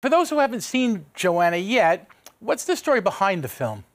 For those who haven't seen Joanna yet, what's the story behind the film?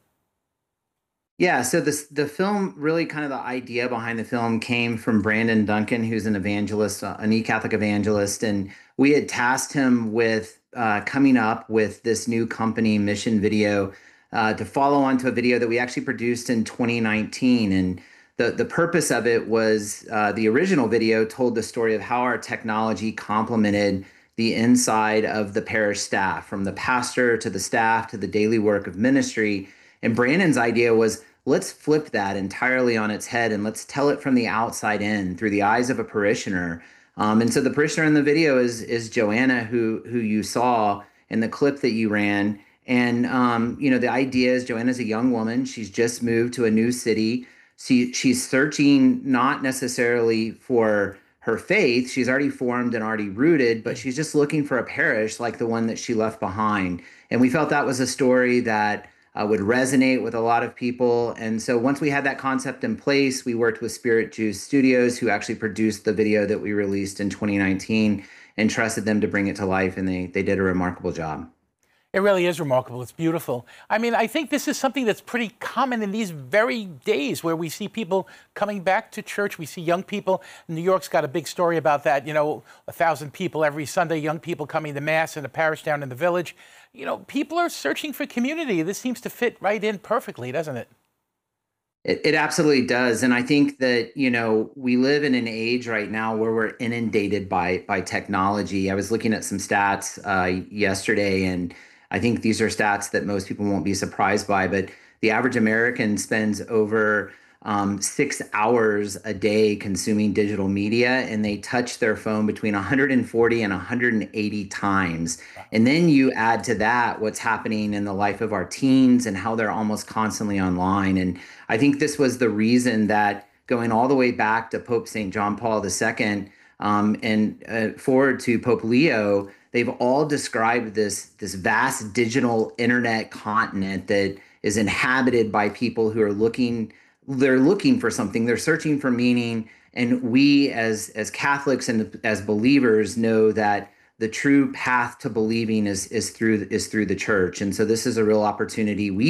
Yeah, so the film really kind of the idea behind the film came from Brandon Duncan, who's an evangelist, an e-Catholic evangelist, and we had tasked him with coming up with this new company Mission Video to follow on to a video that we actually produced in 2019. And the purpose of it was the original video told the story of how our technology complemented the inside of the parish staff, from the pastor to the staff to the daily work of ministry. And Brandon's idea was, let's flip that entirely on its head and let's tell it from the outside in through the eyes of a parishioner. And so the parishioner in the video is Joanna, who you saw in the clip that you ran. And the idea is Joanna's a young woman. She's just moved to a new city. She's searching not necessarily for her faith. She's already formed and already rooted, but she's just looking for a parish like the one that she left behind. And we felt that was a story that would resonate with a lot of people. And so once we had that concept in place, we worked with Spirit Juice Studios, who actually produced the video that we released in 2019, and trusted them to bring it to life. And they did a remarkable job. It really is remarkable. It's beautiful. I mean, I think this is something that's pretty common in these very days where we see people coming back to church. We see young people. New York's got a big story about that. 1,000 people every Sunday, young people coming to Mass in a parish down in the village. People are searching for community. This seems to fit right in perfectly, doesn't it? It absolutely does. And I think that, we live in an age right now where we're inundated by technology. I was looking at some stats yesterday, and I think these are stats that most people won't be surprised by, but the average American spends over 6 hours a day consuming digital media, and they touch their phone between 140 and 180 times. And then you add to that what's happening in the life of our teens and how they're almost constantly online. And I think this was the reason that going all the way back to Pope St. John Paul II and forward to Pope Leo, they've all described this vast digital internet continent that is inhabited by people who are they're looking for something, they're searching for meaning. And we as Catholics and as believers know that the true path to believing is through the church. And so this is a real opportunity, we